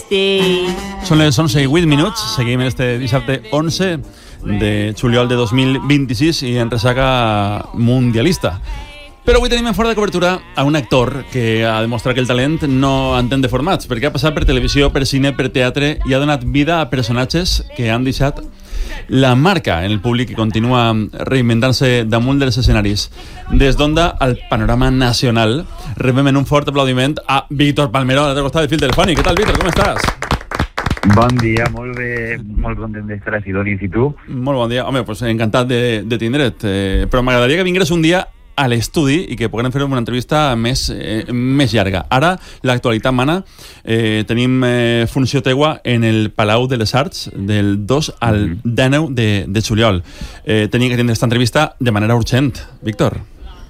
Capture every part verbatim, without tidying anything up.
Tuesday. Són les onze i vuit minuts, seguim este dissabte onze de juliol de dos mil vint-i-sis i en ressaca mundialista. Però avui tenim en fora de cobertura a un actor que ha demostrat que el talent no entén de formats, perquè ha passat per televisió, per cine, per teatre i ha donat vida a personatges que han deixat la marca en el públic i continua reinventant-se damunt dels escenaris. Des d'Onda al panorama nacional, rebem en un fort aplaudiment a Víctor Palmero, a l'altre costat del fil telefònic. Què tal, Víctor? Com estàs? Bon dia, molt bé, molt content d'estar a Sidonis, i tu? Molt bon dia. Home, pues encantat de, de tindre't. Eh, però m'agradaria que vingués un dia a l'estudi i que puguem fer una entrevista més, eh, més llarga. Ara, l'actualitat mana. Eh, tenim eh, funció teua en el Palau de les Arts del dos al dinou de, de juliol. Eh, tenia que tindre aquesta entrevista de manera urgent. Víctor.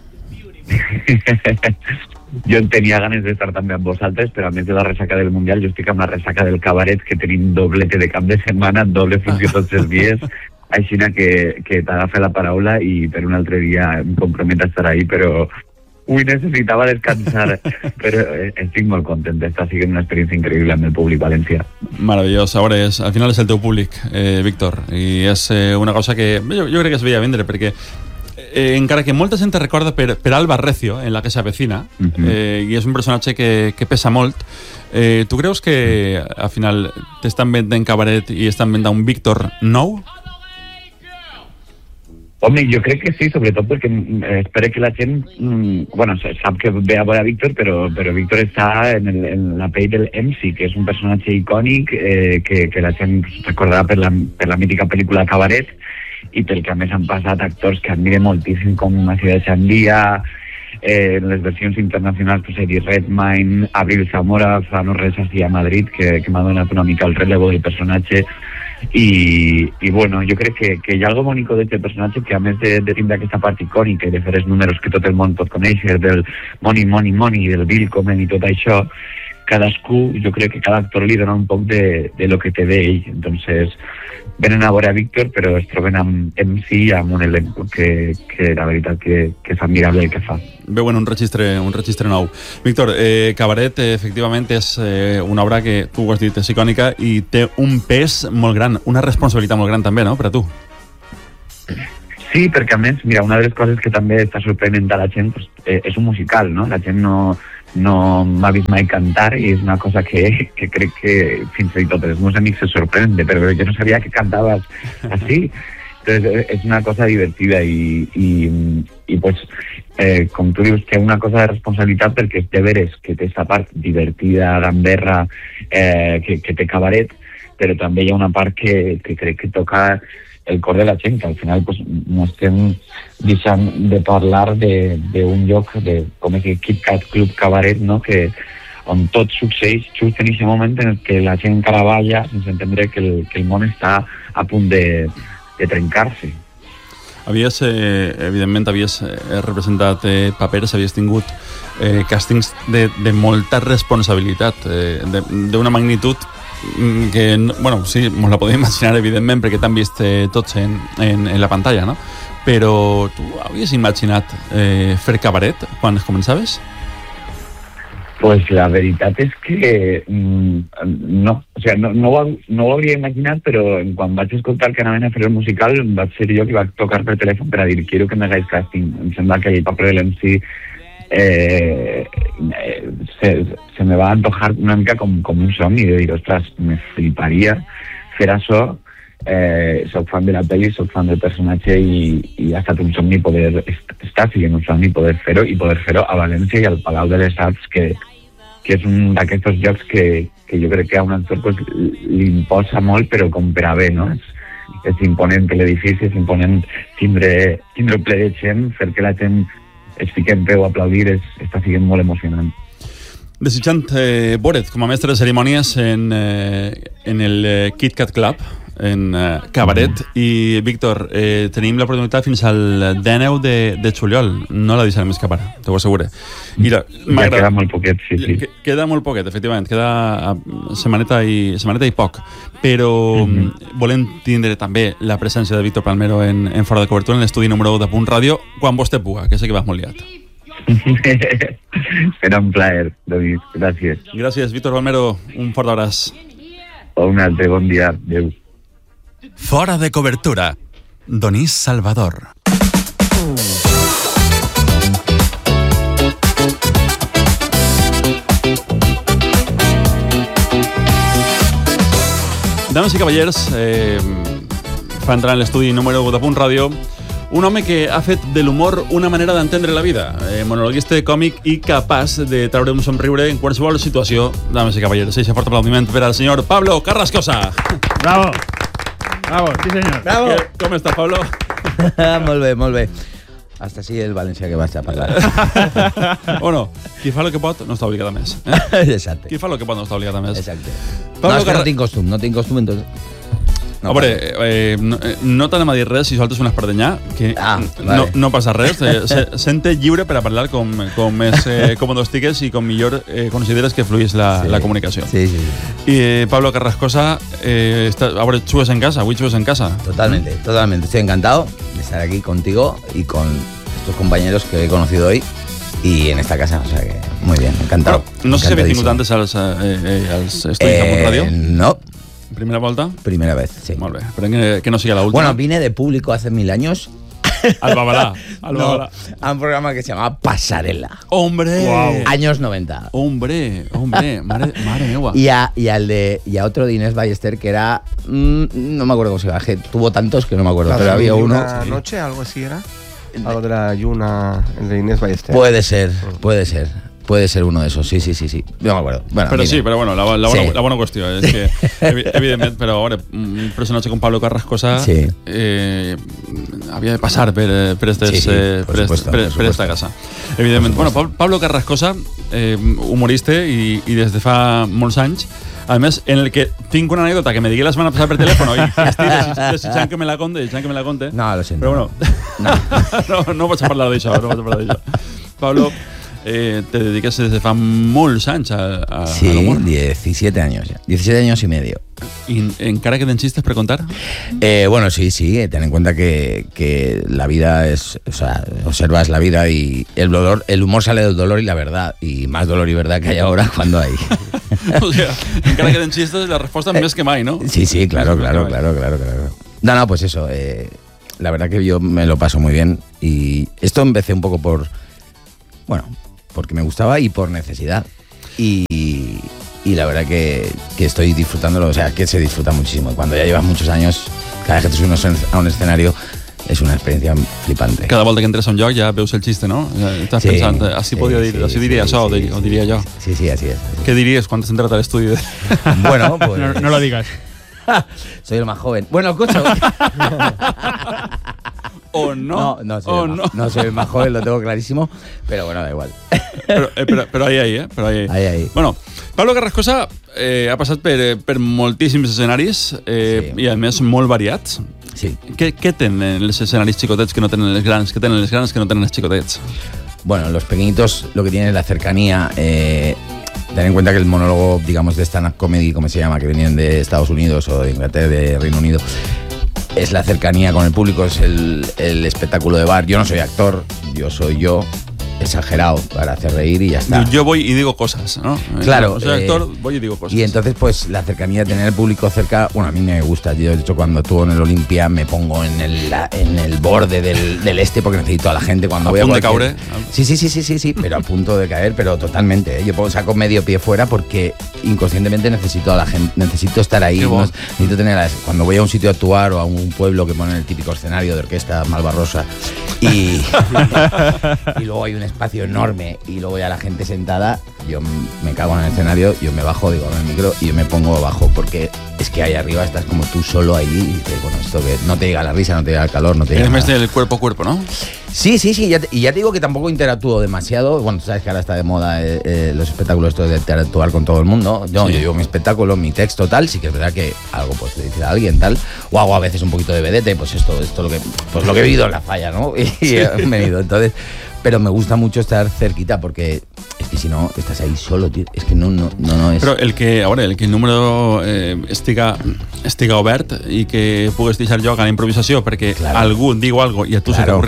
Jo tenia ganes d'estar també amb vosaltres, però a més de la ressaca del Mundial, jo estic amb la ressaca del cabaret, que tenim doblete de cap de setmana, doble funció tots els dies, així que, que t'agafa la paraula i per un altre dia em comprometo a estar ahí, però avui necessitava descansar, però estic molt content d'estar sent una experiència increïble amb el públic valencià. Meravellós. A veure, és, al final és el teu públic, eh, Víctor, i és eh, una cosa que jo, jo crec que es veia vendre, perquè eh, encara que molta gent te recorda per, per Alba Recio, en La que s'avecina, uh-huh. eh, i és un personatge que, que pesa molt, eh, tu creus que al final t'estan venent cabaret i estan venent un Víctor nou? Home, jo crec que sí, sobretot perquè eh, espero que la gent mm, bueno, sap que ve a veure Víctor, però, però Víctor està en, el, en la pell del M C, que és un personatge icònic eh, que, que la gent recordarà per la, per la mítica pel·lícula Cabaret, i pel que a més han passat actors que admire moltíssim, com Macías Chandía, eh, en les versions internacionals, pues, Eddie Redmayne, Abril Zamora, fa no res així a Madrid, que, que m'ha donat una mica el relevo del personatge. I, i bueno, jo crec que, que hi ha algo bonico d'aquest personatge, que a més de, de tindre aquesta part icònica i de fer els números que tot el món pot conèixer, del money, money, money, del Bill Comen i tot això, cadascú, jo crec que cada actor li dona un poc de, de lo que té d'ell. Entonces venen a veure a Víctor, però es troben amb M C i amb un elenco que, que la veritat que, que és admirable el que fa. Veuen un registre, un registre nou. Víctor, eh, Cabaret, eh, efectivament, és eh, una obra que, tu ho has dit, és icònica i té un pes molt gran, una responsabilitat molt gran també, no?, per a tu. Sí, perquè a més, mira, una de les coses que també està sorprenent a la gent, pues, eh, és un musical, no? La gent no, no m'ha vist mai cantar i és una cosa que, que crec que fins i tot els meus amics se sorprende, però jo no sabia que cantaves així. Entonces és una cosa divertida i, i, i pues, eh, com tu dius, té una cosa de responsabilitat perquè és de veres que té aquesta part divertida, gamberra, eh, que, que té cabaret, però també hi ha una part que, que crec que toca el cor de la gent, que al final pues, no estem deixant de parlar d'un lloc de, com és el Kit Kat Club Cabaret, no? Que, on tot succeeix just en aquest moment en què la gent encara balla sense entendre que el, que el món està a punt de, de trencar-se. Havies, eh, evidentment, havies eh, representat eh, papers, havies tingut eh, càstings de, de molta responsabilitat, eh, d'una magnitud que, bueno, sí, ens la podem imaginar, evidentment, perquè t'han vist eh, tots en, en, en la pantalla, no? Però tu havies imaginat eh, fer cabaret quan començaves? Pues la veritat és que mm, no, o sea, no, no, ho, no ho hauria imaginat, però quan vaig escoltar que anaven a fer el musical vaig ser jo que vaig tocar per telèfon per a dir quiero que me hagáis casting. Em sembla que el paper de l'M C eh, se, se me va antojar una mica com, com un somni de dir, ostres, me fliparia fer això. Eh, soc fan de la pel·li, soc fan del personatge i, i ha estat un somni poder estar siguent un somni poder fer-ho i poder fer-ho a València i al Palau de les Arts, que, que és un d'aquests llocs que, que jo crec que a un actor pues, li imposa molt, però com per a bé, no? És, és imponent l'edifici, és imponent tindre, tindre ple de gent, fer que la gent es fiqui en peu a aplaudir, és, està sent molt emocionant. Desitjant eh, veure't com a mestre de cerimònies en, eh, en el eh, Kit Kat Club, en eh, Cabaret, mm-hmm. i Víctor, eh, tenim l'oportunitat fins al dinou de, de juliol, no la deixarem escapar, t'ho assegure. Mira, ja queda molt poquet, sí, sí. Queda molt poquet, efectivament, queda setmaneta i, setmaneta i poc, però mm-hmm. volem tindre també la presència de Víctor Palmero en, en Fora de Cobertura, en l'estudi número u de Punt Ràdio, quan vostè puga, que sé que vas molt liat. Serà un plaer, David. Gràcies. Gràcies, Víctor Balmero. Un fort abraç. Un altre bon dia. Adéu. Fora de cobertura. Donís Salvador. Dames i cavallers, eh, fa entrar en l'estudi número u de Punt Ràdio un home que ha fet de l'humor una manera d'entendre la vida, eh, monologuista, còmic i capaç de treure un somriure en qualsevol situació. Dames i cavallers, eixe fort aplaudiment per al senyor Pablo Carrascosa. Bravo! Bravo, sí senyor. Bravo! Eh, com està, Pablo? Molt bé, molt bé. Hasta sí el València que vaig a parlar. O no? Qui fa el que pot no està obligat a més. Eh? Exacte. Qui fa el que pot no està obligat a més. Exacte. Pablo no, és que Carra- no tinc costum, no tinc costum, entonces... No, Hombre, eh, no, eh, no t'anem a dir res si soltes un espardenyà, que Ah, no, vale. no passa res. Eh, se, sente lliure per a parlar com, com més eh, còmode estigues i com millor eh, consideres que fluís la, Sí. la comunicació. Sí, sí, sí. I eh, Pablo Carrascosa, eh, está, a veure, xugues en casa, avui xugues en casa. Totalmente, totalmente. Estoy encantado de estar aquí contigo y con estos compañeros que he conocido hoy y en esta casa. O sea que, muy bien, encantado. Però, no sé si havia tingut Encantadísimo. antes als, eh, eh, als estudis de Punt Ràdio. Eh, no, Primera volta? primera vez, sí. Molt bé, esperem que, que no sigui l'última. Bueno, vine de público hace mil años. Al Babalà. Al No, Babalà. a un programa que se llamaba Pasarela. Hombre! Guau. Años noventa. Hombre, hombre, mare, mare meua. Y a, y al de y a otro de Inés Ballester que era mm, no me acuerdo cómo se llama, que tuvo tantos que no me acuerdo, pero había uno. Una noche, algo así era. Algo de la Yuna, el de Inés Ballester. Puede ser, puede ser, puede ser uno de esos. Sí, sí, sí, sí. No me acuerdo. Bueno, Però mira. sí, però bueno, la, la, bona, Sí. la bona qüestió és que, evi- evidentment, però a veure, un personatge com Pablo Carrascosa Sí. eh, havia de passar per, eh, per, estes, Sí, sí, eh, por per, supuesto, per, por per esta supuesto. casa. Evidentment. Bueno, Pab- Pablo Carrascosa, eh, humorista i, i des de fa molts anys, a més, en el que tinc una anècdota que me digui la setmana passada per telèfon i estic desitjant desitjant que me la conte, desitjant que me la conte. No, lo siento. Però bueno, no, no, no vaig a parlar d'això, no vaig a parlar d'això. Pablo, eh, te dediques des de fa molts anys a, a, a Sí, l'humor. diecisiete años ya. diecisiete años y medio. I encara queden xistes per contar? Eh, bueno, sí, sí, eh, ten en cuenta que, que la vida es, o sea, observas la vida y el dolor, el humor sale del dolor y la verdad, y más dolor y verdad que hay ahora cuando hay. O sea, encara queden xistes, la resposta és més que mai, no? Sí, sí, claro, Més que claro, mai. claro, claro, claro. No, no, pues eso, eh, la verdad que yo me lo paso muy bien y esto empecé un poco por, bueno, porque me gustaba y por necesidad. Y, y la verdad que, que estoy disfrutándolo, o sea, que se disfruta muchísimo. Cuando ya llevas muchos años, cada vez que te subes a un escenario es una experiencia flipante. Cada volta que entres a un lloc ja veus el xiste, no? Ja estàs Sí, pensant, així, sí, podria dir, sí, així diria sí, això, o, sí, dir, o sí, diria sí, jo. Sí, sí, así es. Así es. Què diries quan t'has entrat a l'estudi? De... Bueno, pues... No, no lo digas. Soy el más joven. Bueno, escucha. O no? No, no soy, o el más, no. no soy el más joven, lo tengo clarísimo, pero bueno, da igual. Però, eh, però, però ahí, ahí, eh? Però ahí, Ahí, ahí. Bueno, Pablo Carrascosa eh, ha passat per, eh, per moltíssims escenaris eh, Sí. i, a més, molt variats. Sí. Què, què tenen els escenaris xicotets que no tenen els grans? Què tenen els grans que no tenen els xicotets? Bueno, los pequeñitos lo que tienen es la cercanía. Eh, ten en cuenta que el monólogo, digamos, de stand-up comedy, como se llama, que vienen de Estados Unidos o de Inglaterra, de Reino Unido, es la cercanía con el público, es el, el espectáculo de bar. Yo no soy actor, yo soy yo, exagerado, para hacer reír y ya está. Yo voy y digo cosas, ¿no? Claro, No soy eh, actor, voy y digo cosas. Y entonces, pues, la cercanía de tener el público cerca, bueno, a mí me gusta. Yo, de hecho, cuando actúo en el Olimpia me pongo en el, la- en el borde del, del este porque necesito a la gente cuando A voy a punto de cualquier- caure. Sí, sí, sí, sí, sí, sí, pero a punto de caer, pero totalmente. ¿eh? Yo pongo, saco medio pie fuera porque inconscientemente necesito a la gente, necesito estar ahí. Qué no- bon. necesito tener las- cuando voy a un sitio a actuar o a un pueblo que ponen el típico escenario de orquesta Malvarrosa y, y luego hay un espacio enorme y luego ya la gente sentada, yo m- me cago en el escenario, yo me bajo, digo, en el micro y yo me pongo abajo porque es que ahí arriba estás como tú solo ahí y dices, bueno, esto que no te llega la risa, no te llega el calor, no te llega Eres más nada. del cuerpo a cuerpo, ¿no? Sí, sí, sí, ya te- y ya te digo que tampoco interactúo demasiado. Bueno, tú sabes que ahora está de moda eh, eh, los espectáculos estos de interactuar con todo el mundo. No, Sí. yo llevo mi espectáculo, mi texto, tal. Sí que es verdad que algo pues le dice a alguien, tal. O hago a veces un poquito de vedete, pues esto, esto lo que, pues lo que he vivido en la falla, ¿no? Y he venido, entonces. Pero me gusta mucho estar cerquita porque es que si no estás ahí solo, tío. Es que no, no, no, no es. Però el que, a veure, el que el número eh, estiga, estiga obert i que pugues deixar lloc a la improvisació perquè Claro. algú diu algo i a tu se Claro. t'avorrís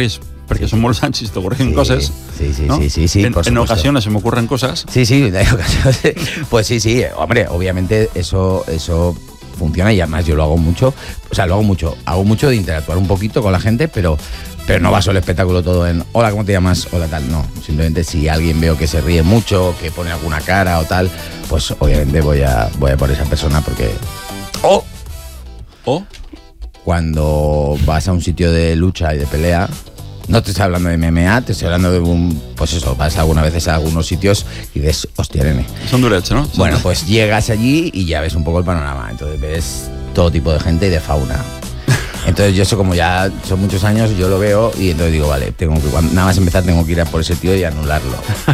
porque sí, son sí. molts anys i t'ocorren Sí, coses. sí, sí, ¿no? sí, sí, sí, En, por en supuesto. ocasiones se me ocurren cosas. Sí, sí, hay ocasiones. Pues sí, sí, hombre, obviamente eso, eso funciona y además yo lo hago mucho, o sea, lo hago mucho, hago mucho de interactuar un poquito con la gente, pero, pero no baso el espectáculo todo en hola, ¿cómo te llamas? Hola, tal, no. Simplemente si alguien veo que se ríe mucho, que pone alguna cara o tal, pues obviamente voy a, voy a por esa persona porque... O O, cuando vas a un sitio de lucha y de pelea, no te estoy hablando de M M A, te estoy hablando de un... Pues eso, vas algunas veces a algunos sitios y dices, hostia, nene. son durets, ¿no? Son Bueno, durets. pues llegas allí y ya ves un poco el panorama. Entonces ves todo tipo de gente y de fauna. Entonces yo eso como ya son muchos años, yo lo veo y entonces digo, vale, tengo que, cuando, nada más empezar tengo que ir a por ese tío y anularlo.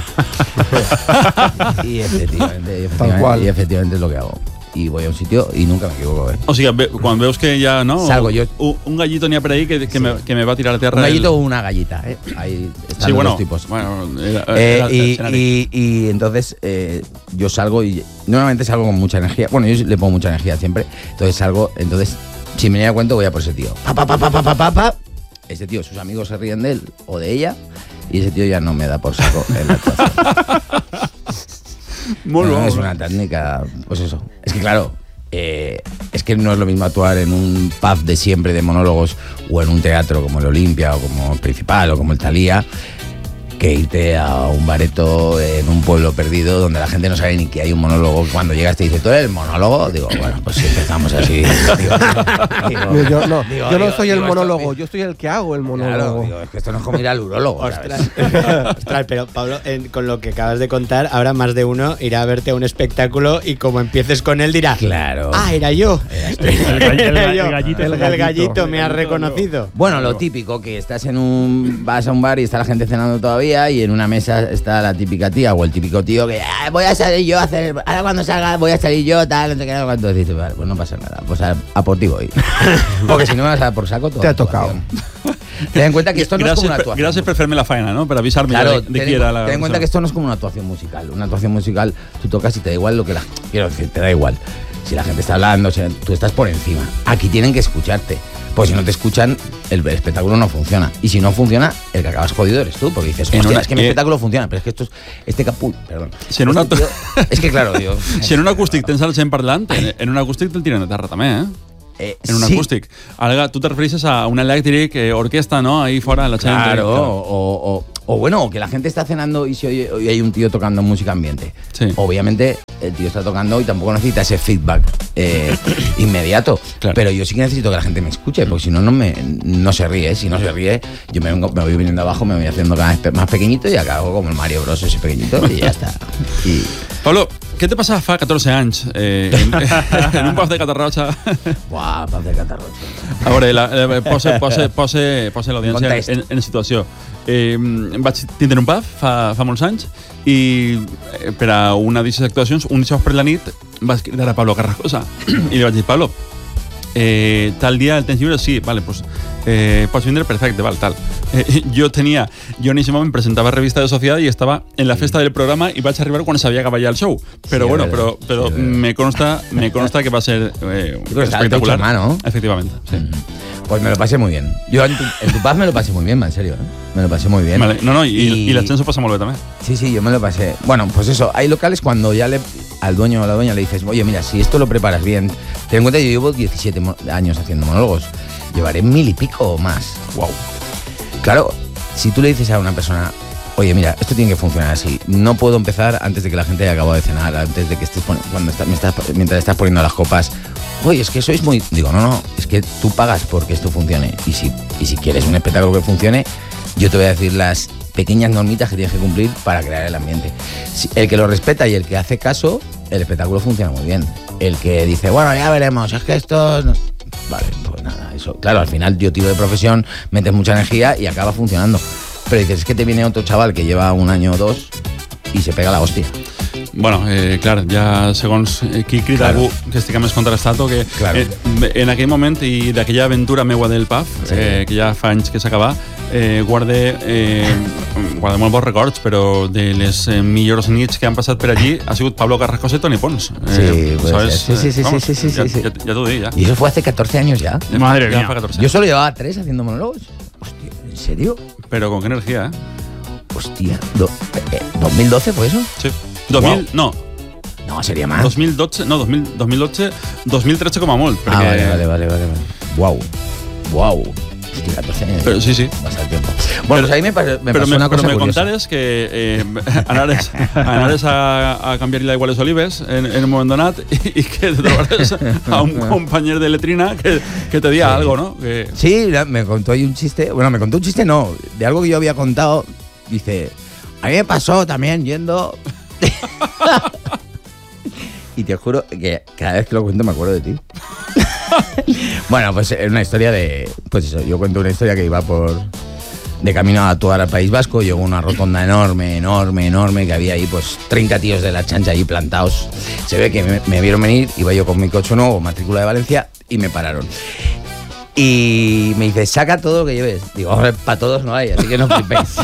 y, efectivamente, y, efectivamente, cual. y efectivamente es lo que hago. Y voy a un sitio y nunca me equivoco, ¿eh? O sigui, ve, quan veus que ja, no? Salgo yo. Un, un gallito n'hi ha per ahí que, que, Sí. me, que me va a tirar a tierra. Un gallito o el- una gallita, ¿eh? Ahí están Sí, los bueno, dos tipos. bueno era- Eh, era el y, escenario. y- y entonces eh, yo salgo y normalmente salgo con mucha energía. Bueno, yo le pongo mucha energía siempre. Entonces salgo, entonces, si me da cuenta, voy a por ese tío. Pa, pa, pa, pa, pa, pa, pa, pa. Ese tío, sus amigos se ríen de él o de ella. Y ese tío ya no me da por saco en la actuación. Molt No, bo, es molt una técnica, pues eso. Es que claro, eh, es que no es lo mismo actuar en un pub de siempre de monólogos o en un teatro como el Olimpia o como el Principal o como el Thalía, que irte a un bareto en un pueblo perdido donde la gente no sabe ni que hay un monólogo. Cuando llegas te dice, ¿tú eres el monólogo? Digo, bueno, pues si empezamos así. Digo, digo, Yo no, digo, yo no digo, soy el digo, esto- monólogo, yo soy el que hago el Claro, monólogo. digo, es que esto no es como ir al urólogo. ¿sabes? Ostras, ostras, pero Pablo, en- con lo que acabas de contar, ahora más de uno irá a verte a un espectáculo y como empieces con él dirá, Claro. ah, era yo. El, gall- el Era yo. gall- el gallito. El, el gallito, gallito. me ha El gallito, reconocido. Bueno, lo típico, que estás en un... vas a un bar y está la gente cenando todavía y en una mesa está la típica tía o el típico tío que "Ah, voy a salir yo a hacer... Ahora cuando salga voy a salir yo, tal, no sé qué, no sé cuánto". Dices, vale, pues no pasa nada, pues a, a por ti voy. Porque si no me vas a dar por saco toda Te ha la tocado. actuación. Ten en cuenta que esto no es como Gràcies, una per, actuación. gràcies per fer-me la faena, no? Per avisar-me Claro, ja de, de ten, qui en, era la... ten en cuenta que esto no es como una actuación musical. Una actuación musical, tú tocas y te da igual lo que la... Quiero decir, te da igual. Si la gente está hablando, si tú estás por encima. Aquí tienen que escucharte. Pues si no te escuchan, el, el espectáculo no funciona. Y si no funciona, el que acabas jodido eres tú. Porque dices, En hostia, una- es que mi eh, espectáculo funciona. Pero es que esto es... Este capul... Perdón. Si en una- Este tío- es que claro, digo... Si en un acústic tens el gent parlant, en, en un acústic te'l tiren a terra també, eh? eh, En un sí, acústic. Ara tu te refereixes a un elèctric, eh, orquesta, no? Ahí fora la gent... Claro, o, o, o bueno, o que la gente está cenando y si oye, y hay un tío tocando música ambiente. Sí. Obviamente el tío está tocando y tampoco necesita ese feedback eh, inmediato. Claro. Pero yo sí que necesito que la gente me escuche, porque si no, no, me, no se ríe. Si no se ríe, yo me, vengo, me voy viniendo abajo, me voy haciendo cada vez pe- más pequeñito y acabo como el Mario Bros. Ese pequeñito y ya está. Y, Pablo, què te passa fa catorze anys eh, en, en un pub de Catarroja? buah, paz de catarro. A veure, la, la, posa, posa, posa, posa l'audiència Context. en, en situació. Eh, vaig tindre un pub fa, fa molts anys i eh, per a una d'aquestes actuacions, un dijous per la nit, vaig cridar a Pablo Carrascosa i li vaig dir, Pablo, eh, tal dia el tens lliure? Sí, vale, pues, eh, pots vindre? Perfecte, val, tal. Eh, jo tenia, jo en aquest moment presentava revista de Sociedad i estava en la festa del programa i vaig arribar quan s'havia acabat ja el show. Però Sí, bueno, es però, verdad. però Sí, es verdad. me consta, me consta que va ser eh, creo que estaba el espectacular. techo en mano. Efectivamente, sí. Pues me lo pasé muy bien. Yo en tu, en tu paz me lo pasé muy bien, en serio. ¿eh? Me lo pasé muy bien. Vale. No, no, i, Y- i l'ascenso passa molt bé també. Sí, sí, yo me lo pasé. Bueno, pues eso, hay locales cuando ya le, al dueño o a la dueña le dices, oye, mira, si esto lo preparas bien, ten en cuenta que yo llevo diecisiete mo- años haciendo monólogos, llevaré mil y pico o más. Wow. Claro, si tú le dices a una persona, oye, mira, esto tiene que funcionar así, no puedo empezar antes de que la gente haya acabado de cenar, antes de que estés poni- cuando está- me estás, mientras estás poniendo las copas, oye, es que sois muy... Digo, no, no, es que tú pagas porque esto funcione. Y si, y si quieres un espectáculo que funcione, yo te voy a decir las pequeñas normitas que tienes que cumplir para crear el ambiente. Si- el que lo respeta y el que hace caso, el espectáculo funciona muy bien. El que dice, bueno, ya veremos, es que esto... no-". Vale, pues nada, eso. Claro, al final yo tiro de profesión, metes mucha energía y acaba funcionando. Pero dices, es que te viene otro chaval que lleva un año o dos y se pega la hostia. Bueno, eh, clar, ja segons eh, qui crida Claro. algú que estigui més contrastat o que Claro. eh, en aquell moment i d'aquella aventura meua del pub, Sí. eh, que ja fa anys que s'acaba, eh, guarde, eh, guarde molt bons records, però de les eh, millors nits que han passat per allí ha sigut Pablo Carrascosa i Toni Pons. Sí, puede ¿sabes? ser. Sí, sí, sí, Eh, vamos, sí, sí, sí, ja, sí. Ja, ja t'ho dic, ja. Y eso fue hace catorce años ya. Ja- Madre ja mía. fa catorze Yo solo llevaba tres haciendo monólogos. Hostia, ¿en serio? Pero con qué energía, ¿eh? Hostia, do, eh, ¿dos mil doce fue eso? Sí. dos mil, Wow. no, No, sería más. dos mil doce, no, dos mil, dos mil doce, dos mil trece com a molt. Ah, perquè- vale, vale, vale, vale. Wow. Wow. Hostia, catorce años. Però sí, sí. Pasa el tiempo. Bueno, pues ahí me, pas- me Però pasó me, una però cosa me curiosa. contares que eh, anares, anares a, a canviar-li l'aigua a les olives en, en un moment donat i, i que te trobares a un compañero de letrina que, que te diga Sí. algo, ¿no? Que, Sí, la- me contó ahí un chiste. Bueno, me contó un chiste, no, de algo que yo había contado. Dice, a mí me pasó también yendo. Y te juro que cada vez que lo cuento me acuerdo de ti. Bueno, pues es una historia de. Pues eso, yo cuento una historia que iba por. De camino a actuar al País Vasco, llegó una rotonda enorme, enorme, enorme, que había ahí pues treinta tíos de la chancha ahí plantados. Se ve que me, me vieron venir, iba yo con mi coche nuevo, matrícula de Valencia, y me pararon. Y me dice, saca todo lo que lleves. Digo, hombre, para todos no hay, así que no flipéis.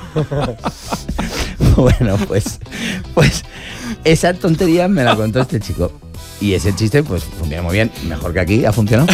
Bueno, pues, pues esa tontería me la contó este chico. Y ese chiste, pues, funciona muy bien. Mejor que aquí, ha funcionado.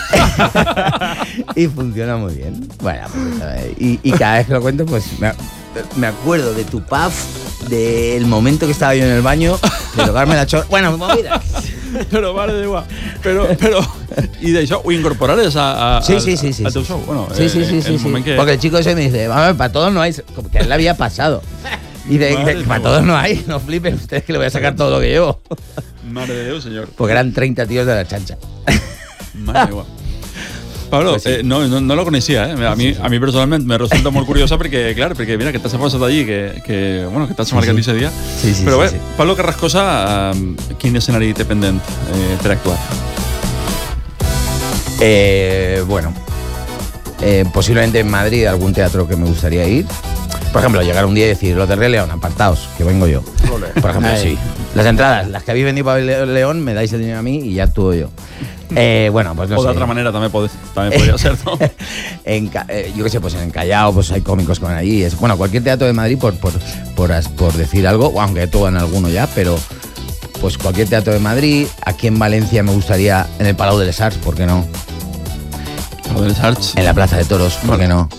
Y funciona muy bien. Bueno, pues, eh, y, y cada vez que lo cuento, pues, me, me acuerdo de tu puff, del momento que estaba yo en el baño, de tocarme la chorra. Bueno, movidas. però vale, da igual. Però, però, i d'això ho incorporares a, a, Sí, sí, sí, sí. al teu sí, show? sí. Bueno, sí, sí, eh, sí, el sí, sí. moment que- Porque el chico ese me dice, vamos, para todos no hay, como que a él le había pasado. Y dice, Madre dice, para mía. todos no hay, no flipen ustedes que le voy a sacar todo lo que llevo. Mare de Déu, senyor. Porque eran treinta tíos de la chancha. Mare meva. Pablo, Pues sí. eh, no, no, no lo coneixia, eh? A mi, a mi personalment me resulta molt curiosa perquè, clar, perquè mira, que t'has passat allí, que, que, bueno, que t'has marcat sí. ese dia. Sí, sí, Però sí, bé, sí. Pablo Carrascosa, eh, quin escenari té pendent eh, per actuar? Eh, bueno, eh, posiblemente en Madrid algún teatro que me gustaría ir. Por ejemplo, llegar un día y decir, los de Rey León, apartaos, que vengo yo. Por ejemplo, Ay. sí. Las entradas, las que habéis vendido para ver León, me dais el dinero a mí y ya actúo yo. Eh, bueno, pues no o sé. d'altra manera també, pod també podria ser, no? En, Ca- eh, yo qué sé, pues en Callao pues hay cómicos que van allí. Es, bueno, cualquier teatro de Madrid, por, por, por, as- por decir algo, o aunque todo en alguno ya, pero pues cualquier teatro de Madrid. Aquí en Valencia me gustaría en el Palau de les Arts, ¿por qué no? Lo de les Arts. En la Plaza de Toros, ¿por qué no?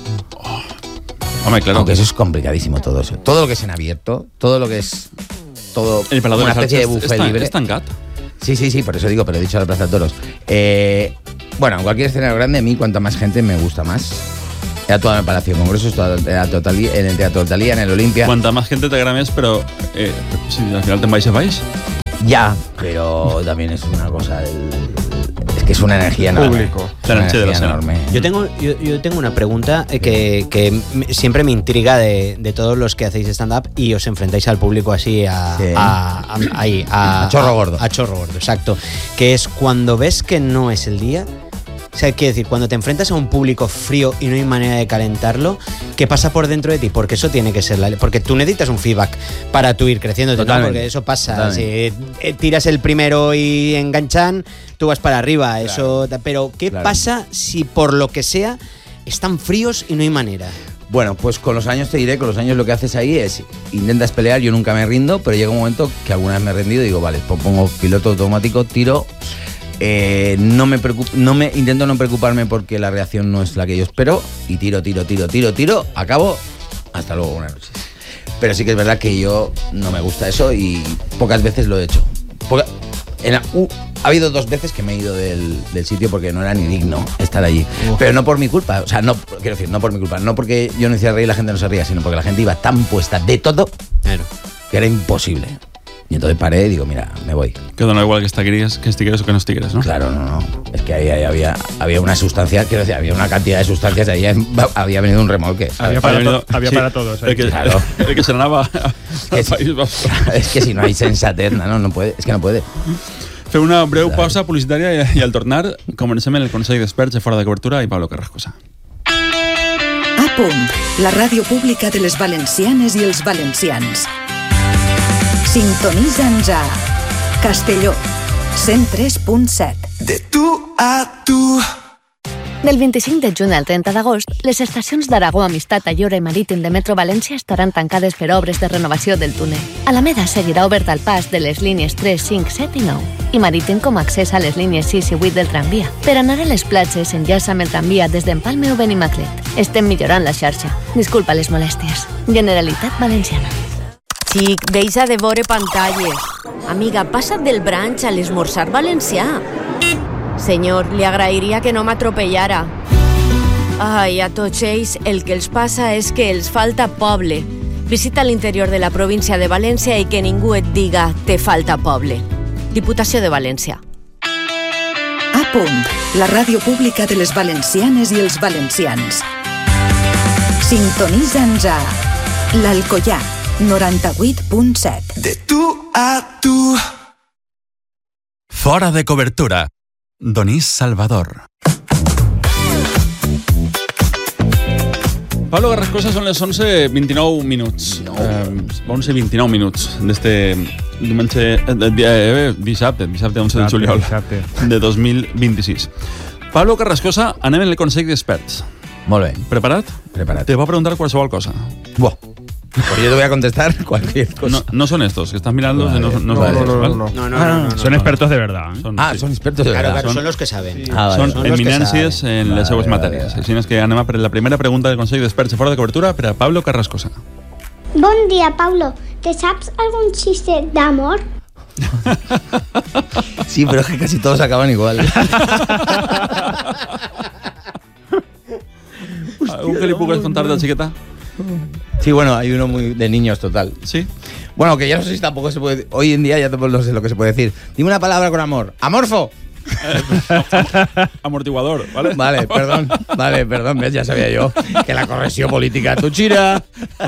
Home, claro. Aunque eso es complicadísimo todo eso. Todo lo que es en abierto, todo lo que es todo El Palau de una les Arts especie de és, buffet és, tan, libre. és tancat. Sí, sí, sí, por eso digo, pero he dicho la Plaza de Toros. Eh, bueno, en cualquier escenario grande, a mí cuanta más gente me gusta más. He actuado en el Palacio de Congresos, he actuado en el Teatro Talía, en el Teatro Talía, en el Olimpia. Quanta més gent t'agrada més, però eh, si al final te'n baix a baix. Ya, pero también es una cosa del... Es que es una energía enorme. Público. Es La una noche de la energía cena. enorme. Yo tengo, yo, yo tengo una pregunta eh, que, que m- siempre me intriga de, de todos los que hacéis stand-up y os enfrentáis al público así a, Sí. a, a- ahí, a- A chorro gordo. A, chorro gordo, exacto. Que es cuando ves que no es el día. O sea, quiero decir, cuando te enfrentas a un público frío y no hay manera de calentarlo, ¿qué pasa por dentro de ti? Porque eso tiene que ser la... Porque tú necesitas un feedback para tú ir creciendo, ¿no? Totalmente. Porque eso pasa. Totalmente. Si eh, tiras el primero y enganchan, tú vas para arriba. Eso, pero ¿qué Claro. pasa si por lo que sea están fríos y no hay manera? Bueno, pues con los años te diré, con los años lo que haces ahí es, intentas pelear, yo nunca me rindo, pero llega un momento que alguna vez me he rendido y digo, vale, pues pongo piloto automático, tiro, eh, no me preocup- no me intento no preocuparme porque la reacción no es la que yo espero y tiro, tiro, tiro, tiro, tiro, acabo, hasta luego, buenas noches. Pero sí que es verdad que yo no me gusta eso y pocas veces lo he hecho. Poca- en la- uh, ha habido dos veces que me he ido del, del sitio porque no era ni digno estar allí. Pero no por mi culpa, o sea, no, quiero decir, no por mi culpa, no porque yo no hiciera reír y la gente no se ría, sino porque la gente iba tan puesta de todo Claro. que era imposible. Y entonces paré y digo, mira, me voy. Que dona igual que estigueres, que estigueres o que no estigueres, no? Claro, no, no. Es que ahí, ahí había, había una sustancia, quiero decir, había una cantidad de sustancias, ahí había venido un remolque. ¿sabes? Había para, venido- to- había sí, para todos. El ahí. que, Claro. el que se n'anava al Es- País Vasco. Es que si no hay sensatez, no, no puede, es que no puede. Fem una breu pausa publicitària i, i al tornar comencem el Consell d'Experts de Fora de Cobertura i Pablo Carrascosa. A punt, la ràdio pública de les valencianes i els valencians. Sintonitza'ns a Castelló, cent tres punt set. De tú a tú. Del vint-i-cinc de juny al trenta d'agost, les estacions d'Aragó, Amistat, Ayora i Marítim de Metro València estaran tancades per obres de renovació del túnel. Alameda seguirà obert al pas de les línies tres, cinc, set i nou i Marítim com a accés a les línies sis i vuit del tramvia. Per anar a les platges, enllaça amb el tramvia des d'Empalme o Benimaclet. Estem millorant la xarxa. Disculpa les molèsties. Generalitat Valenciana. Xic, deixa de veure pantalles. Amiga, passa't del branch a l'esmorzar valencià. Senyor, li agrairia que no m'atropellara. Ai, a tots ells el que els passa és que els falta poble. Visita l'interior de la província de València i que ningú et diga te falta poble. Diputació de València. A punt, la ràdio pública de les valencianes i els valencians. Sintonitza'ns a l'Alcoià, noranta-vuit punt set. De tu a tu. Fora de cobertura. Donís Salvador. Pablo Carrascosa, són les onze vint-i-nou minuts. Eh, onze vint-i-nou minuts d'este diumenge, eh, eh, dissabte, dissabte onze de juliol de dos mil vint-i-sis. Pablo Carrascosa, anem en el Consell d'Experts. Molt bé. Preparat? Preparat. Te va a preguntar qualsevol cosa. Buah. Pues yo te voy a contestar cualquier cosa. No, no son estos, que estás mirando. Vale. No, no, no, Vale. no, no, No, no, no, no, no, Son no. expertos de verdad. ¿eh? Son, Ah, sí. son expertos de Claro, verdad. claro, Son- son los que saben. Ah, vale. Són Són los que eminències saben. en les Vale, seues vale, matèries. vale. Així és que anem a per la primera pregunta del Consell d'Experts de Fora de Cobertura per a Pablo Carrascosa. Bon dia, Pablo. ¿Te saps algún chiste d'amor? Sí, pero es que casi todos acaban igual. Algun que li pugues contar de xiqueta? Sí, bueno, hay uno muy de niños total. Sí. Bueno, que ya no sé si tampoco se puede... Hoy en día ya tampoco no sé lo que se puede decir. Dime una palabra con amor. ¡Amorfo! Amortiguador, ¿vale? Vale, perdón. Vale, perdón, ves, ya sabía yo que la correcció política tu xira.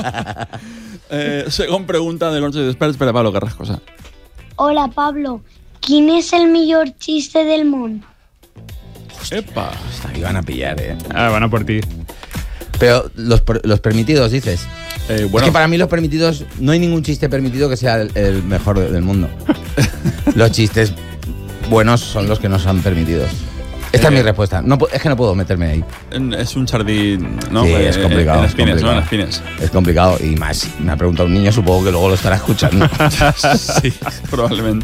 Eh, segon pregunta del Consell d'Experts per a Pablo Carrascosa. Hola, Pablo. ¿Quién es el mejor chiste del mundo? Epa. Hasta iban a pillar, eh. Ah, van a por ti. Pero los, per- los permitidos, dices. Eh, Es bueno, que para mí los permitidos, no hay ningún chiste permitido que sea el, el mejor de- del mundo. Los chistes buenos son los que no son permitidos. Esta Eh, es mi respuesta. No, pu- es que no puedo meterme ahí. en- és un jardí... No? Sí, Eh, es complicado. En es espines, complicado. no? En espines. Es complicado y más. Me ha preguntado un niño, supongo que luego lo estará escuchando. Sí, probablement.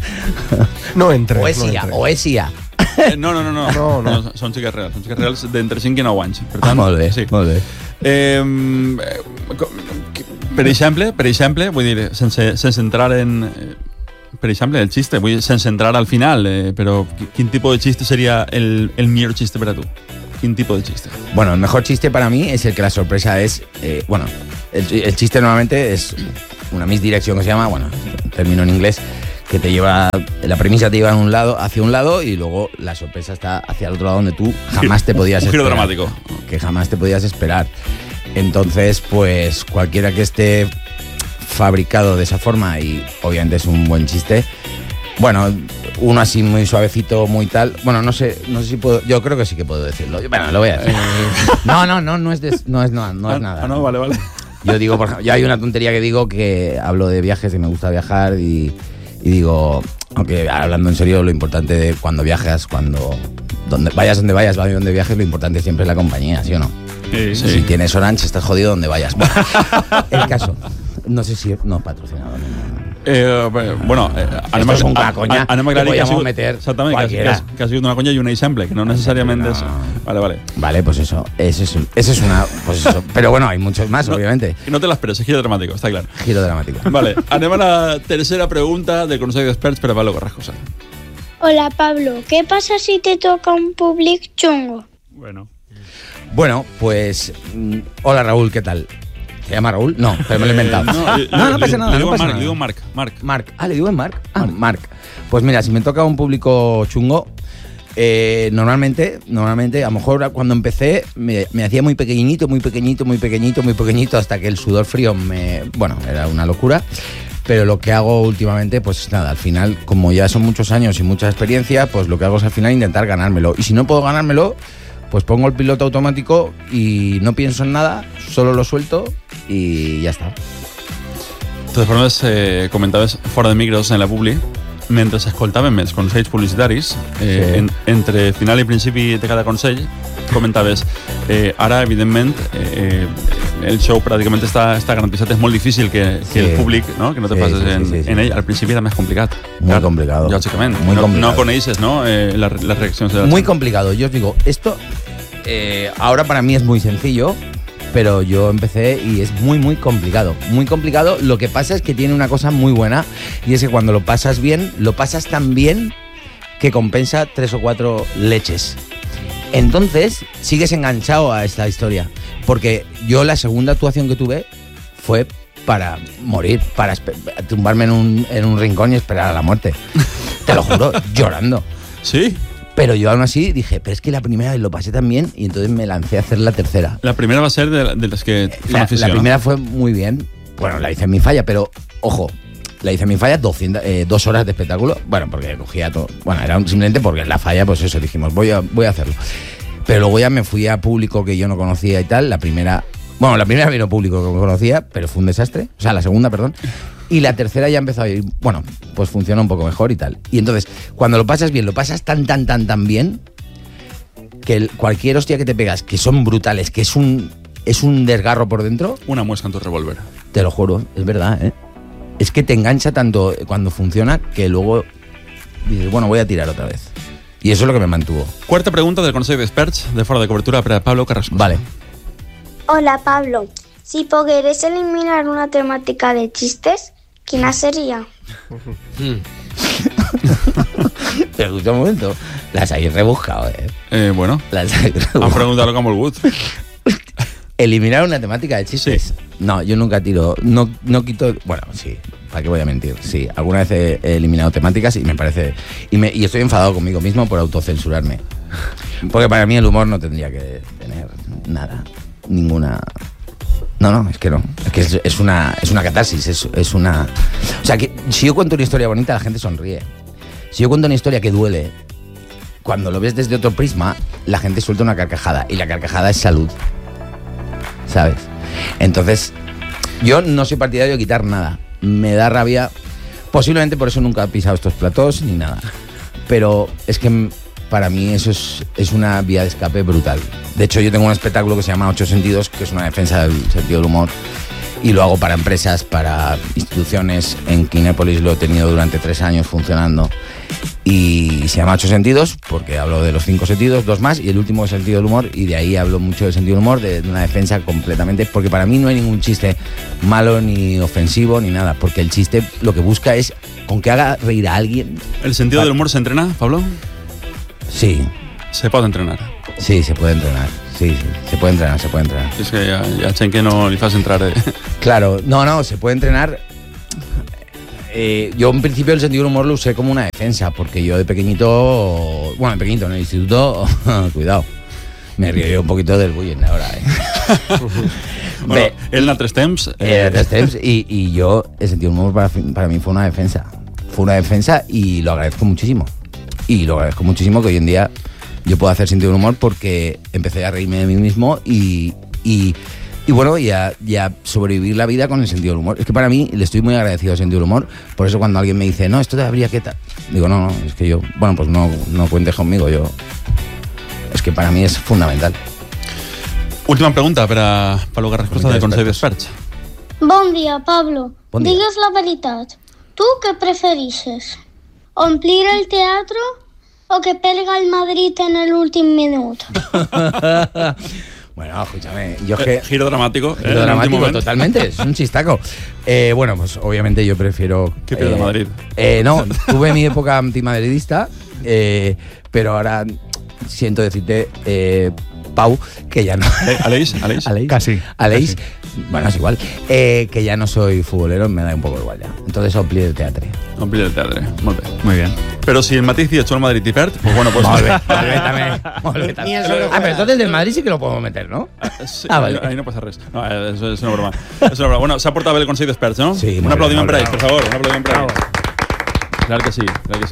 No entres. Oesia, no entres. Oesia. Eh, no, no, no, no. No, no. no són xiques reals. Són xiques reals d'entre cinc i nou anys. Per Ah, tant, molt bé, sí. molt bé. Eh, co- per exemple, per exemple, vull dir, sense, sense entrar en... eh, Per exemple, el xiste, vull dir, sense entrar al final, eh, però qui- quin tipus de xiste seria el, el millor xiste per a tu? Quin tipus de xiste? Bueno, el mejor chiste para mí es el que la sorpresa es... eh, bueno, el, el chiste normalmente es una misdirección que se llama, bueno, término en inglés, que te lleva... La premisa te lleva a un lado, hacia un lado y luego la sorpresa está hacia el otro lado donde tú jamás te podías Un giro esperar. dramático. Que jamás te podías esperar. Entonces, pues cualquiera que esté fabricado de esa forma y obviamente es un buen chiste. Bueno, uno así muy suavecito, muy tal. Bueno, no sé, no sé si puedo. Yo creo que sí que puedo decirlo. Bueno, lo voy a decir. No, no, no, no es de- no es no, no Ah, es nada. Ah, no, vale, vale. Yo digo, por ejemplo, yo hay una tontería que digo que hablo de viajes y me gusta viajar y, y digo, aunque hablando en serio, lo importante de cuando viajas, cuando donde vayas donde vayas, vayas donde viajes, lo importante siempre es la compañía, ¿sí o no? Sí, Si sí. tienes Orange, estás jodido donde vayas. Bueno, el caso. No sé si... No, patrocinado. No, no. Eh, bé, bueno, eh, anem, Esto es un a, una conya anem a que aclarir que ha podíamos sigut, meter exactament, que, ha- que, cualquiera. ha- que ha sigut una conya i un exemple, que no necessàriament és... Vale, vale. Vale, pues eso. Ese es, un- ese es una... Pues eso. Pero bueno, hay muchos más, No, obviamente. No te l'esperes, és giro dramàtic, està clar. Giro dramático. Vale, anem a la tercera pregunta del Consell d'Experts per a Pablo Carrascosa. Hola, Pablo. ¿Qué pasa si te toca un public chungo? Bueno. Bueno, pues... mm, hola, Raúl, ¿qué tal? ¿Se llama Raúl? No, pero me lo he inventado. Eh, no, no, no le- pasa le nada, digo no pasa Marc, nada. le digo Marc, Marc. Marc. Ah, ¿le digo en Marc? Ah, Marc. Pues mira, si me toca un público chungo, eh, normalmente, normalmente, a lo mejor cuando empecé me, me hacía muy pequeñito, muy pequeñito, muy pequeñito, muy pequeñito, hasta que el sudor frío me... Bueno, era una locura. Pero lo que hago últimamente, pues nada, al final, como ya son muchos años y mucha experiencia, pues lo que hago es al final intentar ganármelo. Y si no puedo ganármelo, pues pongo el piloto automático y no pienso en nada, solo lo suelto y ya está. De totes formes, eh, comentaves fora de micros en la publi mentre s'escoltaven els consells publicitaris, eh, Sí. en, entre final i principi de cada consell, comentaves, eh, ara, evidentment, eh, el show pràcticament està, està garantitzat. És molt difícil que, que Sí. el públic, no? que no te Sí, passes sí, sí, en, sí, sí. en ell. Al principi era més complicat. Muy complicado. Lògicament. Muy no, complicado. no coneixes, no? Eh, las, las reacciones de la Muy gent. complicado. Yo os digo, esto eh, ahora para mí es muy sencillo, pero yo empecé y es muy, muy complicado. Muy complicado. Lo que pasa es que tiene una cosa muy buena y es que cuando lo pasas bien, lo pasas tan bien que compensa tres o cuatro leches. Entonces, sigues enganchado a esta historia. Porque yo la segunda actuación que tuve fue para morir, para espe- tumbarme en un, en un rincón y esperar a la muerte. Te lo juro, llorando. Sí. Pero yo aún así dije, pero es que la primera vez lo pasé tan bien y entonces me lancé a hacer la tercera. La primera va a ser de, de las que fan La, la afició, ¿no? primera fue muy bien. Bueno, la hice en mi falla, pero ojo, la hice en mi falla doscientas, eh, dos horas de espectáculo. Bueno, porque cogía todo. Bueno, era un- simplemente porque en la falla, pues eso, dijimos, voy a, voy a hacerlo. Pero luego ya me fui a público que yo no conocía y tal. La primera, bueno, la primera vino público que me conocía, pero fue un desastre. O sea, la segunda, perdón. Y la tercera ya empezó a ir, bueno, pues funciona un poco mejor y tal. Y entonces, cuando lo pasas bien, lo pasas tan, tan, tan, tan bien, que el- cualquier hostia que te pegas, que son brutales, que es un, es un desgarro por dentro, Una muesca en tu revólver. te lo juro, es verdad, ¿eh? Es que te engancha tanto cuando funciona que luego dices, bueno, voy a tirar otra vez. Y eso es lo que me mantuvo. Quarta pregunta del Consell d'Experts de Fora de Cobertura per a Pablo Carrasco. Vale. Hola Pablo, si pogueres eliminar una temática de chistes, ¿quién sería? Pero escucha un momento, las hay rebuscado, ¿eh? Eh, bueno, Las hay han rebuscado. preguntat lo que han volgut. Eliminar una temática de chistes. No, yo nunca tiro, no, no quito, bueno, sí, ¿para qué voy a mentir? Sí, alguna vez he, he eliminado temáticas y me parece, y, me, y estoy enfadado conmigo mismo por autocensurarme. Porque para mí el humor no tendría que tener nada, ninguna... No, no, es que no. Es que es, es una, es una catarsis, es, es una... O sea, que si yo cuento una historia bonita, la gente sonríe. Si yo cuento una historia que duele, cuando lo ves desde otro prisma, la gente suelta una carcajada. Y la carcajada es salud. ¿Sabes? Entonces, yo no soy partidario de quitar nada. Me da rabia. Posiblemente por eso nunca he pisado estos platós ni nada. Pero es que m- para mí eso es, es una vía de escape brutal. De hecho, yo tengo un espectáculo que se llama Ocho Sentidos, que es una defensa del sentido del humor. Y lo hago para empresas, para instituciones. En Kinépolis lo he tenido durante tres años funcionando. Y se llama Ocho Sentidos porque hablo de los cinco sentidos, dos más, y el último es el sentido del humor. Y de ahí hablo mucho del sentido del humor, de una defensa completamente. Porque para mí no hay ningún chiste malo, ni ofensivo, ni nada. Porque el chiste lo que busca es con que haga reír a alguien. El sentido del humor s'entrena, Pablo? Sí, Se pot entrenar. sí, se puede entrenar. Sí, sí, se puede entrenar, se puede entrenar. És que hi ha, hi ha gent que no li fas entrar... Eh? Claro, no, no, se puede entrenar. Eh, yo en principio el sentido del humor lo usé como una defensa, porque yo de pequeñito, bueno, de pequeñito en el instituto, cuidado, me río yo un poquito del bullying ahora, ¿eh? Bueno, Bé, ell en altres temps... eh, de temps, y, y yo, el sentido del humor para, para mí fue una defensa. Fue una defensa y lo agradezco muchísimo. Y lo agradezco muchísimo que hoy en día yo pueda hacer sentido del humor porque empecé a reírme de mí mismo y, y, y bueno, y a, y a sobrevivir la vida con el sentido del humor. Es que para mí le estoy muy agradecido al sentido del humor. Por eso cuando alguien me dice, no, esto te habría que tal, digo, no, no, es que yo, bueno, pues no, no cuentes conmigo, yo... Es que para mí es fundamental. Última pregunta per a Pablo Carrasco del Consell d'Experts. Bon dia, Pablo. Bon dia. Digues la veritat. Tu què preferixes? Omplir el teatro o que pelga el Madrid en el últim minut? Bueno, escúchame, yo es que... Eh, giro dramático. Giro eh, en el dramático, último momento. totalmente, es un chistaco. Eh, bueno, pues obviamente yo prefiero... Que pierda eh, Madrid. Eh, no, tuve mi época antimadridista, eh, pero ahora siento decirte, eh, Pau, que ya no... Eh, Aleix, Aleix. Aleix. Casi. Aleix, bueno, es igual. Eh, que ya no soy futbolero, me da un poco igual ya. Entonces omplir el teatro. Omplir el teatre. Molt bé. Muy bien. Però si el mateix dia ets el Madrid i perd, pues bueno, pues... Molt bé, molt bé, també. Molt bé, també. Ni el solo Ah, pero entonces del Madrid sí que lo podemos meter, ¿no? Sí, Ah, vale. ahí no pasa res. No, eh, és, és una broma. És una broma. Bueno, s'ha portat bé el Consell d'Experts, no? Sí, Un molt bé, aplaudiment molt per bé. ells, per favor. Un aplaudiment per ells. Clar que sí, clar que sí.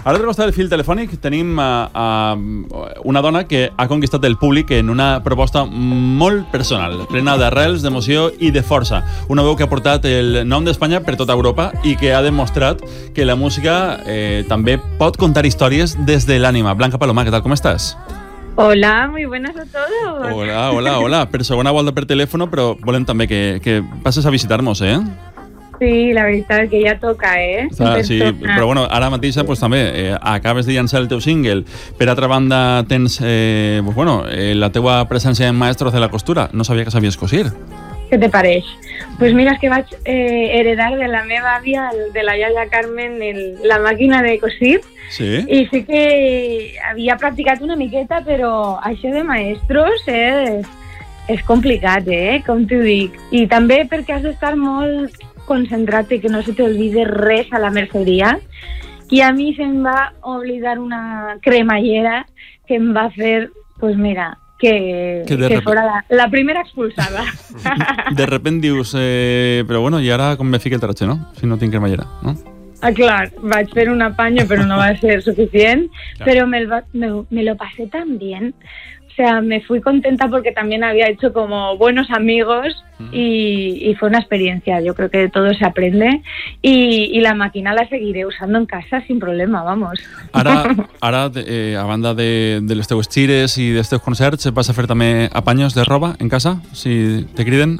A l'altre costat del fil telefònic tenim a, a una dona que ha conquistat el públic en una proposta molt personal, plena d'arrels, d'emoció i de força. Una veu que ha portat el nom d'Espanya per tota Europa i que ha demostrat que la música eh, també pot contar històries des de l'ànima. Blanca Paloma, què tal, com estàs? Hola, muy buenas a todos. Hola, hola, hola. Per segona volta per telèfon, però volem també que, que passes a visitar-nos, eh? Sí, la veritat és que ja toca, eh? Ah, sí, però bueno, ara mateix pues, també eh, acabes de llançar el teu single. Per altra banda, tens eh, pues, bueno, eh, la teua presència en Maestros de la Costura. No sabia que sabies cosir. Què te pareix? Pues mira, és que vaig eh, heredar de la meva àvia, de la iaia Carmen, el, la màquina de cosir. Sí? I sí que havia practicat una miqueta, però això de maestros és, és complicat, eh? Com t'ho dic. I també perquè has d'estar molt concentrat i que no se t'olvide res a la merceria. I a mi se'm va oblidar una cremallera que em va fer, pues mira, que, que, que fora la, la primera expulsada. De repent dius, eh, però bueno, i ara com me fica el tratge, no? Si no tinc cremallera, no? Ah, clar, vaig fer un apaño, pero no va a ser suficient, claro. Pero me, me, me lo pasé tan bien. O sea, me fui contenta porque también había hecho como buenos amigos uh-huh. y, y fue una experiencia. Yo creo que de todo se aprende y, y la máquina la seguiré usando en casa sin problema, vamos. Ara, ara eh, a banda de, de les teus xires i dels teus concerts, vas a fer també apanyos de roba en casa, si te criden?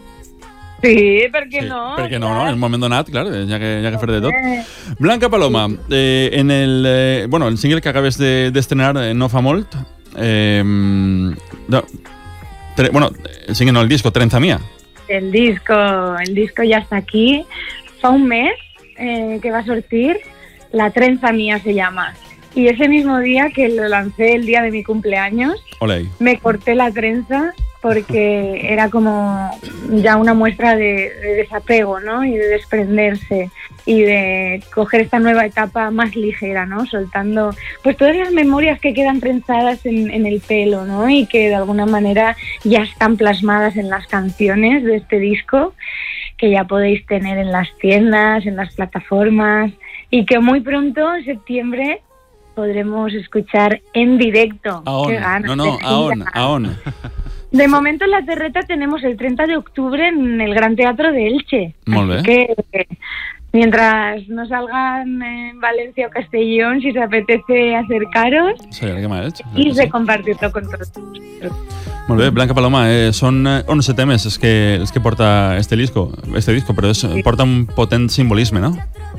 Sí, per què sí, no? Per què no, no? En un moment donat, clar, ja que, ja que fer de tot. Blanca Paloma, eh, en el, eh, bueno, el single que acabes de, d'estrenar eh, no fa molt, eh, no, tre, bueno, el single no, el disco, Trenza Mía. El disco, el disco ya está aquí. Fa un mes eh, que va a sortir, La Trenza Mía se llama. Y ese mismo día que lo lancé, el día de mi cumpleaños, Olé. Me corté la trenza porque era como ya una muestra de, de desapego, ¿no? Y de desprenderse y de coger esta nueva etapa más ligera, ¿no? Soltando pues todas las memorias que quedan trenzadas en, en el pelo, ¿no? Y que de alguna manera ya están plasmadas en las canciones de este disco, que ya podéis tener en las tiendas, en las plataformas, y que muy pronto, en septiembre, podremos escuchar en directo. Aón. Qué ganas, no, no, aón, aón. De momento en la Terreta tenemos el treinta de octubre en el Gran Teatro de Elche. Molt bé. Así que mientras no salgan en Valencia o Castellón, si os apetece acercaros sí, más, y sí. de compartirlo con todos. Molt bé, Blanca Paloma, eh, són onze temes els que, els que porta este disco, este disco, però és, sí. porta un potent simbolisme, no?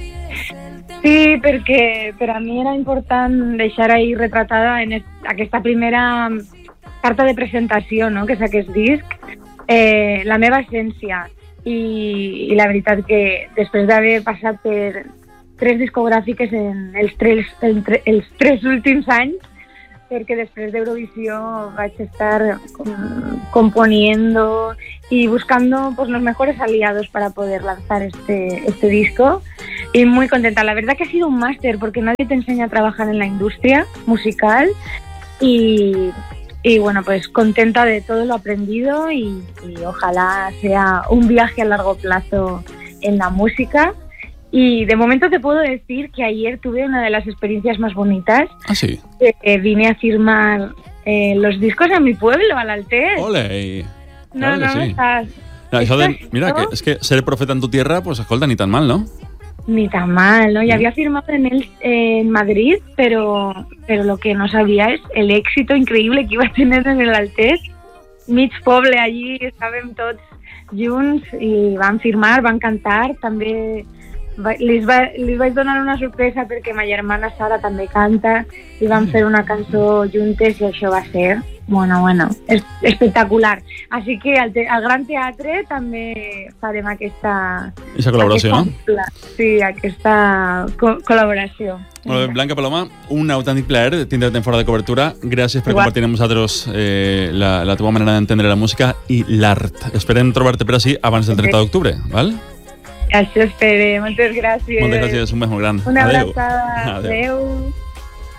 Sí, perquè per a mi era important deixar ahí retratada en aquesta primera carta de presentació, no?, que és aquest disc, eh, la meva essència. I, i la veritat que després d'haver passat per tres discogràfiques en els tres, en tre, els tres últims anys, perquè després d'Eurovisió vaig estar componiendo y buscando pues, los mejores aliados para poder lanzar este, este disco. Y muy contenta. La verdad que ha sido un máster porque nadie te enseña a trabajar en la industria musical y, y bueno, pues contenta de todo lo aprendido y, y ojalá sea un viaje a largo plazo en la música. Y de momento te puedo decir que ayer tuve una de las experiencias más bonitas. ¿Ah, sí? Eh, vine a firmar eh, los discos a mi pueblo, al Altés. ¡Ole! No, claro no, sí. estás... No, això de, mira, que, es que ser profeta en tu tierra, pues escolta, ni tan mal, ¿no? Ni tan mal, ¿no? Y había firmado en, el, en Madrid, pero, pero lo que no sabía es el éxito increíble que iba a tener en el Altés. Mig poble allí, estaven tots junts i van firmar, van cantar, també les, va, les vaig donar una sorpresa perquè ma germana Sara també canta i van fer una cançó juntes i això va ser, bueno, bueno, es, espectacular. Així que al, te, al Gran Teatre també farem aquesta... Aquesta col·laboració, aquesta, no? Sí, aquesta co- col·laboració. Molt bé, Blanca Paloma, un autèntic plaer tindre't en fora de cobertura. Gràcies per Igual. compartir amb nosaltres eh, la, la teva manera d'entendre la música i l'art. Esperem trobar-te per així abans del trenta d'octubre, val? Això espero. Moltes gràcies. Moltes gràcies, un mes molt gran. Una Adeu. abraçada. Adeu. Adeu.